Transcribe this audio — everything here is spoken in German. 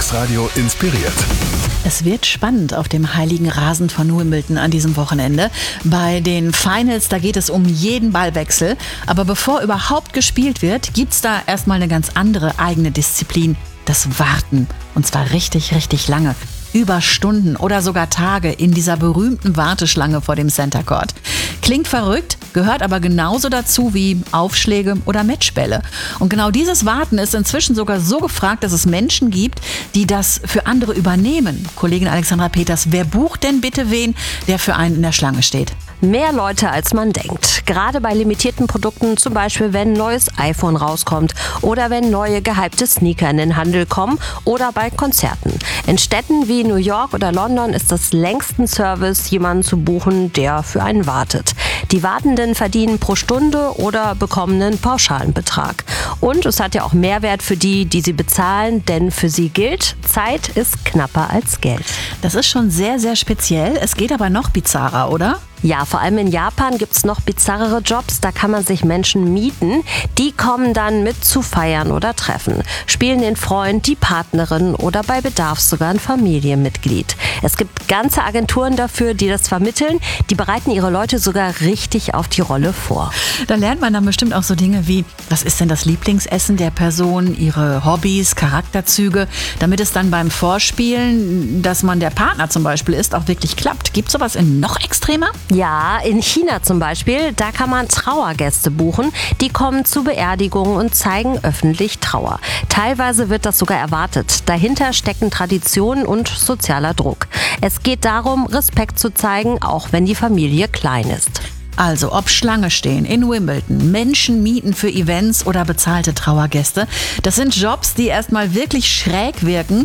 Mixradio inspiriert. Es wird spannend auf dem heiligen Rasen von Wimbledon an diesem Wochenende. Bei den Finals, da geht es um jeden Ballwechsel. Aber bevor überhaupt gespielt wird, gibt's da erstmal eine ganz andere eigene Disziplin. Das Warten. Und zwar richtig, richtig lange. Über Stunden oder sogar Tage in dieser berühmten Warteschlange vor dem Center Court. Klingt verrückt, gehört aber genauso dazu wie Aufschläge oder Matchbälle. Und genau dieses Warten ist inzwischen sogar so gefragt, dass es Menschen gibt, die das für andere übernehmen. Kollegin Alexandra Peters, wer bucht denn bitte wen, der für einen in der Schlange steht? Mehr Leute, als man denkt. Gerade bei limitierten Produkten, zum Beispiel wenn ein neues iPhone rauskommt oder wenn neue gehypte Sneaker in den Handel kommen oder bei Konzerten. In Städten wie New York oder London ist das längsten Service, jemanden zu buchen, der für einen wartet. Die Wartenden verdienen pro Stunde oder bekommen einen pauschalen Betrag. Und es hat ja auch Mehrwert für die, die sie bezahlen, denn für sie gilt, Zeit ist knapper als Geld. Das ist schon sehr, sehr speziell. Es geht aber noch bizarrer, oder? Ja, vor allem in Japan gibt's noch bizarrere Jobs, da kann man sich Menschen mieten. Die kommen dann mit zu Feiern oder Treffen, spielen den Freund, die Partnerin oder bei Bedarf sogar ein Familienmitglied. Es gibt ganze Agenturen dafür, die das vermitteln. Die bereiten ihre Leute sogar richtig auf die Rolle vor. Da lernt man dann bestimmt auch so Dinge wie, was ist denn das Lieblingsessen der Person, ihre Hobbys, Charakterzüge, damit es dann beim Vorspielen, dass man der Partner zum Beispiel ist, auch wirklich klappt. Gibt's sowas in noch extremer? Ja, in China zum Beispiel, da kann man Trauergäste buchen. Die kommen zu Beerdigungen und zeigen öffentlich Trauer. Teilweise wird das sogar erwartet. Dahinter stecken Traditionen und sozialer Druck. Es geht darum, Respekt zu zeigen, auch wenn die Familie klein ist. Also ob Schlange stehen in Wimbledon, Menschen mieten für Events oder bezahlte Trauergäste. Das sind Jobs, die erstmal wirklich schräg wirken.